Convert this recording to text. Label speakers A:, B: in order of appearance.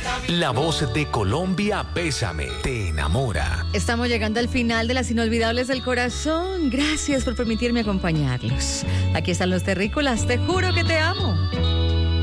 A: La voz de Colombia, Bésame, te enamora.
B: Estamos llegando al final de las inolvidables del corazón. Gracias por permitirme acompañarlos. Aquí están los terrícolas, te juro que te amo.